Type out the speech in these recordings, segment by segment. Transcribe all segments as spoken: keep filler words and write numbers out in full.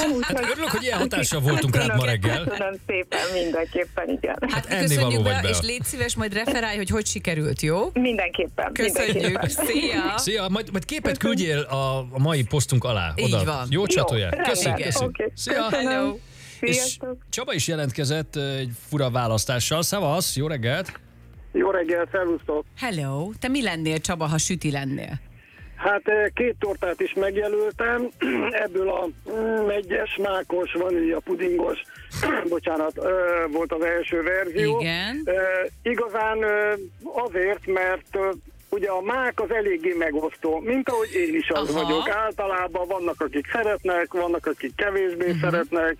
Igen, Hát örülök, hogy ilyen hatással voltunk rád ma reggel. Köszönöm szépen, mindenképpen, igen. Hát ennivaló köszönjük vagy be, be. és légy szíves, majd referálj, hogy hogy sikerült, jó? Mindenképpen. Köszönjük, mindenképpen. szia! Szia, majd, majd képet küldjél a, a mai posztunk alá. Így Oda. van. Jó csatolják. Jó, Köszönjük, rendben. köszönjük. Oké, Szia. köszönöm. Hello. És Sziasztok. Csaba is jelentkezett egy fura választással. Szavasz, jó reggelt! Jó reggel, szervusztok! Hello, te mi lennél, Csaba, ha süti lennél? Hát két tortát is megjelöltem, ebből a megyes, mákos, vanília pudingos, bocsánat, volt az első verzió. Igen. Igazán azért, mert ugye a mák az eléggé megosztó, mint ahogy én is az Aha. vagyok. Általában vannak, akik szeretnek, vannak, akik kevésbé uh-huh. szeretnek.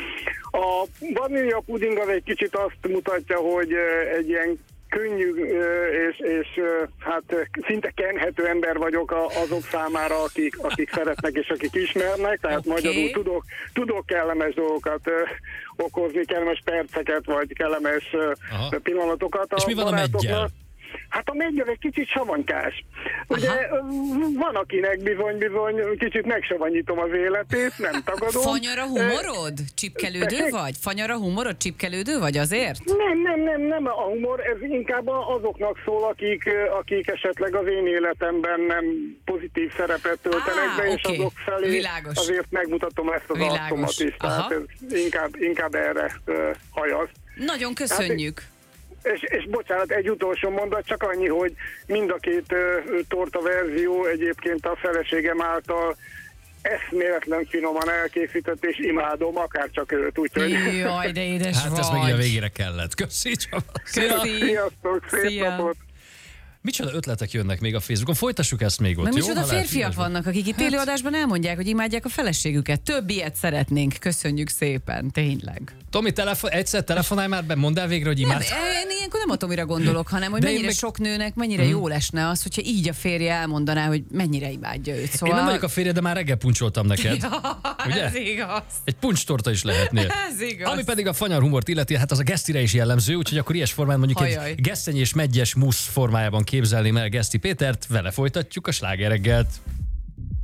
A vanília puding az egy kicsit azt mutatja, hogy egy ilyen könnyű és, és hát szinte kenhető ember vagyok azok számára, akik, akik szeretnek és akik ismernek, tehát okay. magyarul tudok, tudok kellemes dolgokat okozni, kellemes perceket, vagy kellemes Aha. pillanatokat a És mi van a meggyel? Hát a meggyel egy kicsit savanykás. Ugye van, akinek bizony-bizony kicsit megsavanyítom az életét, nem tagadom. Fanyara humorod? Csipkelődő vagy? Fanyara humorod? Csipkelődő vagy azért? Nem, nem, nem, nem a humor, ez inkább azoknak szól, akik, akik esetleg az én életemben nem pozitív szerepet töltenek Á, be, és oké. azok felé Világos. azért megmutatom ezt az Világos. arcomat is. Tehát ez inkább, inkább erre uh, hajaz. Nagyon köszönjük. Hát, És, és bocsánat, egy utolsó mondat, csak annyi, hogy mind a két uh, torta verzió egyébként a feleségem által eszméletlen finoman elkészített, és imádom, akár csak őt, úgyhogy... Jaj, de édes Hát vagy. ez meg így a végére kellett. Köszi, Csaba. Szia. Köszi. Sziasztok, szép Szia. napot! Micsoda ötletek jönnek még a Facebookon? Folytassuk ezt még ott, Mert jó? micsoda Ha lehet férfiak írásban. vannak, akik itt élőadásban elmondják, hogy imádják a feleségüket. Több ilyet szeretnénk. Köszönjük szépen, tényleg. Tomi, telefon, egyszer telefonálj már be, mondd el végre, hogy Nem, imád. én ilyenkor nem a Tomira gondolok, hanem hogy De én mennyire meg- sok nőnek, mennyire Mhm. jó lesne az, hogyha így a férje elmondaná, hogy mennyire imádja őt. Szóval... Én nem vagyok a férje, de már reggel puncsoltam neked. Ja, Ugye? ez igaz. Egy puncstorta is lehetnél. Ez igaz. Ami pedig a fanyar humort illeti, hát az a gesztire is jellemző, úgyhogy akkor ilyes formán mondjuk Ajaj. egy gesztenyi és meggyes musz formájában képzelném el Geszti Pétert, vele folytatjuk a sláger reggelt.